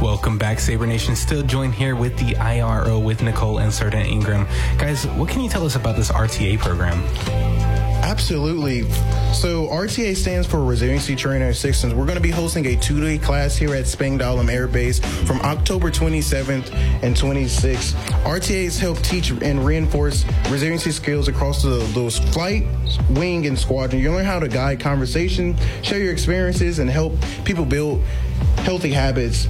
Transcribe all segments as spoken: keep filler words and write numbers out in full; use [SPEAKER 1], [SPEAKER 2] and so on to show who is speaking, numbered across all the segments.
[SPEAKER 1] Welcome back, Sabre Nation. Still joined here with the I R O with Nicole and Serta Ingram. Guys, what can you tell us about this R T A program?
[SPEAKER 2] Absolutely. So R T A stands for Resiliency Training Assistance. We're going to be hosting a two-day class here at Spangdahlem Air Base from October twenty-seventh and twenty-sixth. R T As help teach and reinforce resiliency skills across the, those flight, wing, and squadron. You learn how to guide conversation, share your experiences, and help people build healthy habits.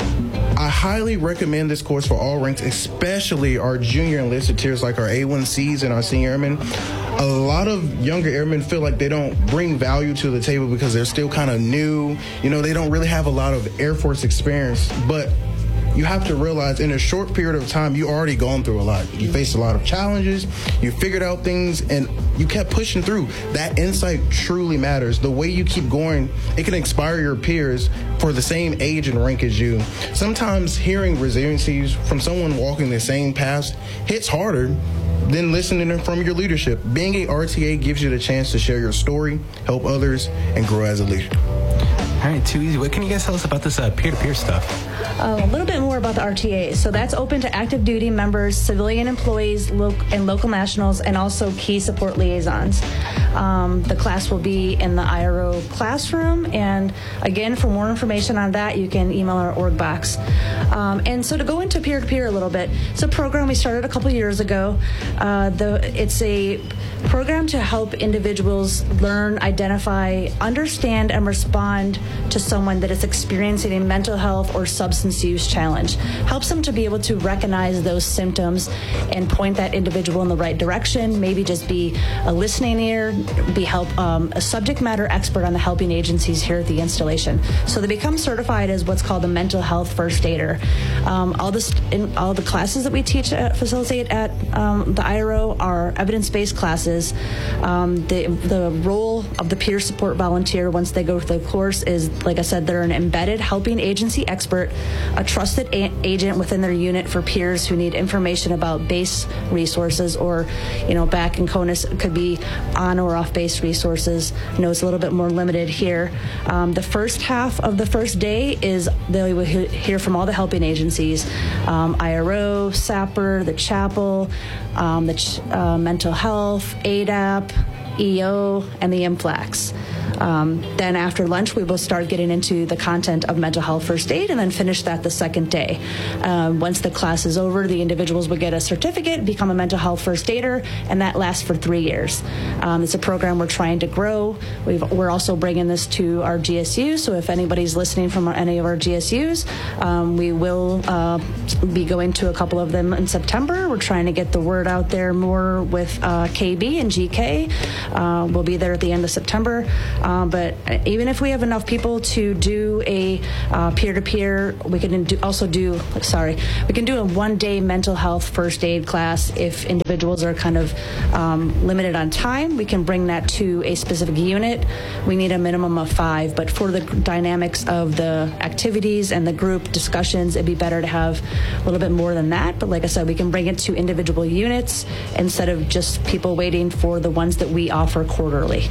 [SPEAKER 2] I highly recommend this course for all ranks, especially our junior enlisted tiers like our A one Cs and our senior airmen. A lot of younger airmen feel like they don't bring value to the table because they're still kind of new. You know, they don't really have a lot of Air Force experience, but you have to realize in a short period of time, you already gone through a lot. You faced a lot of challenges, you figured out things, and you kept pushing through. That insight truly matters. The way you keep going, it can inspire your peers for the same age and rank as you. Sometimes hearing resiliencies from someone walking the same path hits harder than listening from your leadership. Being a R T A gives you the chance to share your story, help others, and grow as a leader.
[SPEAKER 1] All right, too easy. What can you guys tell us about this uh, peer-to-peer stuff?
[SPEAKER 3] Uh, a little bit more about the R T A. So that's open to active duty members, civilian employees, lo- and local nationals, and also key support liaisons. Um, the class will be in the I R O classroom, and again, for more information on that, you can email our org box. Um, and so to go into peer-to-peer a little bit, it's a program we started a couple years ago. Uh, the, it's a program to help individuals learn, identify, understand, and respond to someone that is experiencing a mental health or substance use challenge. Helps them to be able to recognize those symptoms and point that individual in the right direction, maybe just be a listening ear, be help um, a subject matter expert on the helping agencies here at the installation. So they become certified as what's called a mental health first aider. Um, all this, in all the classes that we teach at, facilitate at um, the I R O are evidence-based classes. Um, the, the role of the peer support volunteer once they go through the course is, like I said, they're an embedded helping agency expert, a trusted a- agent within their unit for peers who need information about base resources, or, you know, back in CONUS it could be on or off base resources. I know it's a little bit more limited here. Um, the first half of the first day is they will he- hear from all the helping agencies, um, I R O, SAPR, the chapel, um, the ch- uh, mental health, A D A P, E O, and the M FLACS. Um, then after lunch, we will start getting into the content of mental health first aid, and then finish that the second day. Um, once the class is over, the individuals will get a certificate, become a mental health first aider, and that lasts for three years. Um, it's a program we're trying to grow. We've, we're also bringing this to our G S Us, so if anybody's listening from our, any of our G S Us, um, we will uh, be going to a couple of them in September. We're trying to get the word out there more with uh, K B and G K. Uh, we'll be there at the end of September. Uh, but even if we have enough people to do a uh, peer-to-peer, we can do, also do, sorry, we can do a one-day mental health first aid class. If individuals are kind of um, limited on time, we can bring that to a specific unit. We need a minimum of five, but for the dynamics of the activities and the group discussions, it'd be better to have a little bit more than that. But like I said, we can bring it to individual units instead of just people waiting for the ones that we offer quarterly.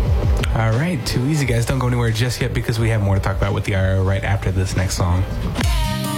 [SPEAKER 1] All right, too easy, guys. Don't go anywhere just yet because we have more to talk about with the I R O right after this next song.